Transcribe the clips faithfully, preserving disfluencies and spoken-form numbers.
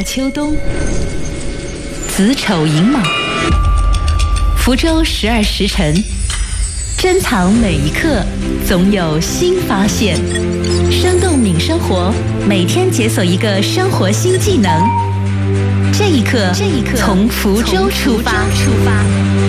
秋冬，子丑寅卯，福州十二时辰，珍藏每一刻，总有新发现。生动敏生活，每天解锁一个生活新技能。这一刻，这一刻，从福州出发。出发。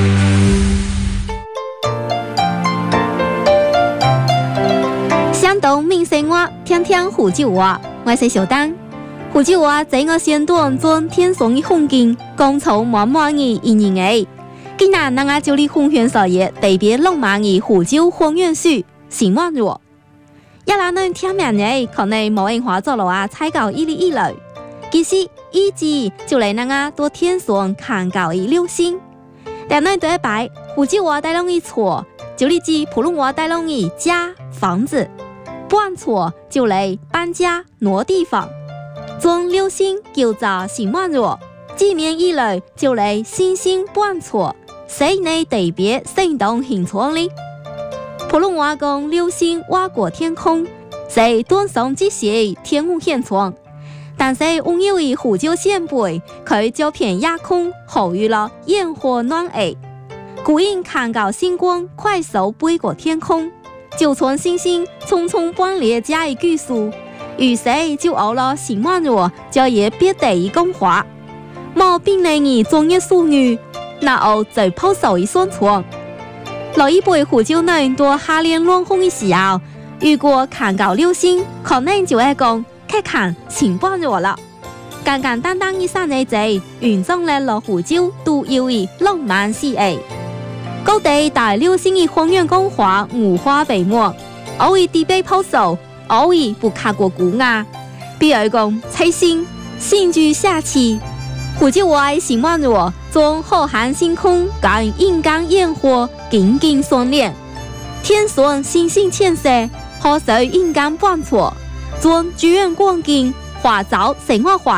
相懂闽生活，听听福州话。我是小丹。福州话在我先段中天上的风景，讲出满满的一年诶。今日咱家就嚟分享所嘢特别浪漫的福州方言书《新万若》。一拉能听明嘅，可能冇人話咗路啊，猜到一哩一來。其實一字就嚟咱家多天上看到的流星。但係對一擺，福州話帶攏一錯，就嚟指普通話帶攏一家房子。搬錯就嚟搬家挪地方。將流星叫做新萬若，字面以來就嚟星星搬錯。誰呢特別生動形狀呢？普通話講流星劃過天空，係端上之時天空現狀。但是溫柔的福州縣輩，佢就偏夜空好遇了焰火暖誒，故因看到星光快速飛過天空，就從星星匆匆搬離家的句數，於是就有了新萬若就也別地一講話，冇邊類嘅專業術語。那後在拋手一宣傳，老一輩福州人多下連亂風的時候，如果看到流星，可能就會講去看新萬若了。簡簡單單一三日仔，完成了老福州獨有的浪漫事誒。各地大流星的方言講話五花八門，偶爾地被拋手，偶爾不卡過古牙，比如講猜星、星聚下期。福州話的新萬若將浩瀚星空跟陰間焰火緊緊相連，天上星星牽色，河水陰間搬錯，將劇院光景化造成畫畫。